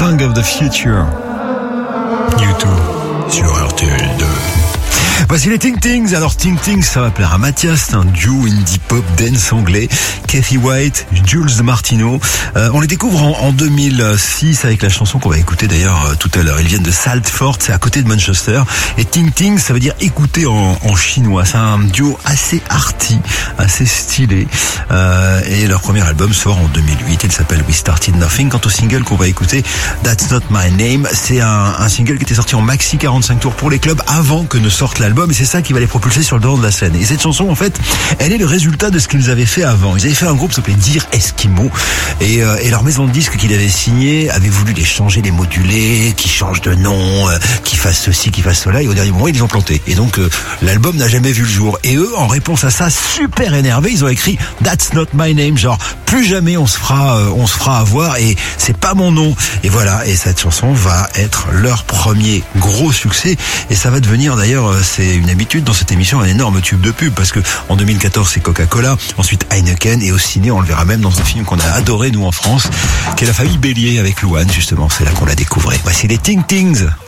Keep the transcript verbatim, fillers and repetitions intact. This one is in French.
Song of the Future. YouTube sur R T L deux. Voici les Ting Tings. Alors Ting Tings, ça va plaire à Mathias, c'est un duo indie pop dance anglais. Kathy White, Jules de Martino. Euh, on les découvre en, en deux mille six avec la chanson qu'on va écouter d'ailleurs euh, tout à l'heure. Ils viennent de Salford, c'est à côté de Manchester. Et Ting Tings, ça veut dire écouter en, en chinois. C'est un duo assez arty, assez stylé. Euh, et leur premier album sort en deux mille huit. Il s'appelle We Started Nothing. Quant au single qu'on va écouter, That's Not My Name, c'est un, un single qui était sorti en maxi quarante-cinq tours pour les clubs avant que ne sorte l'album. Et c'est ça qui va les propulser sur le devant de la scène. Et cette chanson, en fait, elle est le résultat de ce qu'ils avaient fait avant. Ils avaient fait un groupe qui s'appelait Dear Eskimo. Et, euh, et leur maison de disques qu'ils avaient signé avait voulu les changer, les moduler, qu'ils changent de nom, euh, qu'ils fassent ceci, qu'ils fassent cela. Et au dernier moment, ils les ont plantés. Et donc, euh, l'album n'a jamais vu le jour. Et eux, en réponse à ça, super énervés, ils ont écrit That's Not My Name. Genre, plus jamais on se fera, euh, on se fera avoir. Et c'est pas mon nom. Et voilà. Et cette chanson va être leur premier gros succès. Et ça va devenir, d'ailleurs, euh, c'est une habitude dans cette émission, un énorme tube de pub, parce que en deux mille quatorze c'est Coca-Cola, ensuite Heineken, et au ciné on le verra même dans un film qu'on a adoré nous en France, qui est La Famille Bélier avec Louane, justement, c'est là qu'on l'a découvert. Voici les Ting Tings.